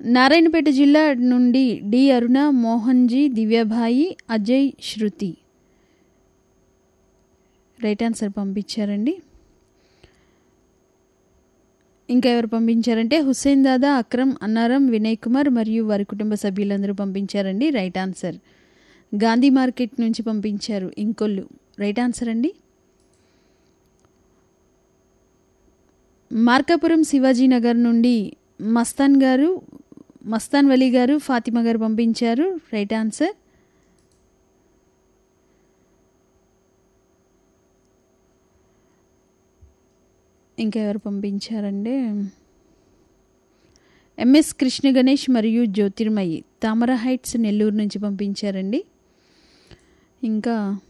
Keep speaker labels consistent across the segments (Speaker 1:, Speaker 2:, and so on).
Speaker 1: నారాయణపేట జిల్లా నుండి డి అరుణ, మోహన్జీ, దివ్యభాయి, అజయ్, శృతి right answer పంపించారండి. ఇంకా ఎవరు పంపించారంటే హుస్సేన్ దాదా, అక్రమ్, అన్నారం, వినయ్ కుమార్ మరియు వారి కుటుంబ సభ్యులందరూ పంపించారండి. Right answer. గాంధీ మార్కెట్ నుంచి పంపించారు ఇంకొల్లు. రైట్ ఆన్సర్ అండి. మార్కాపురం శివాజీనగర్ నుండి మస్తాన్ వలీ గారు, ఫాతిమా గారు పంపించారు. Right answer. ఇంకా ఎవరు పంపించారంటే ఎంఎస్ కృష్ణ గణేష్ మరియు జ్యోతిర్మయి తామర హైట్స్ నెల్లూరు నుంచి పంపించారండి. ఇంకా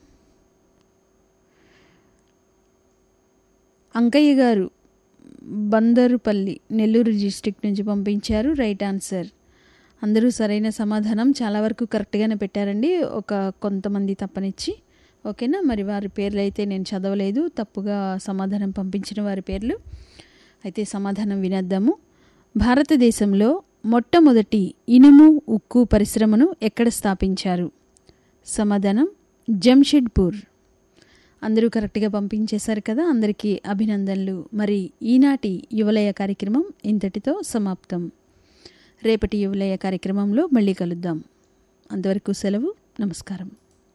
Speaker 1: అంకయ్య గారు బందరుపల్లి నెల్లూరు డిస్ట్రిక్ట్ నుంచి పంపించారు. Right answer. అందరూ సరైన సమాధానం చాలా వరకు కరెక్ట్గానే పెట్టారండి, ఒక కొంతమంది తప్పనిచ్చి. ఓకేనా, మరి వారి పేర్లు అయితే నేను చదవలేదు, తప్పుగా సమాధానం పంపించిన వారి పేర్లు. అయితే సమాధానం వినేద్దాము. భారతదేశంలో మొట్టమొదటి ఇనుము ఉక్కు పరిశ్రమను ఎక్కడ స్థాపించారు? సమాధానం జంషెడ్పూర్. అందరూ కరెక్ట్గా పంపించేశారు కదా, అందరికీ అభినందనలు. మరి ఈనాటి యువలయ కార్యక్రమం ఇంతటితో సమాప్తం. రేపటి యువలయ కార్యక్రమంలో మళ్ళీ కలుద్దాం. అంతవరకు సెలవు. నమస్కారం.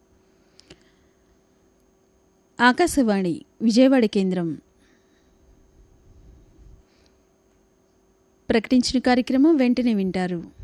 Speaker 1: ఆకాశవాణి విజయవాడ కేంద్రం ప్రకటించిన కార్యక్రమం వెంటనే వింటారు.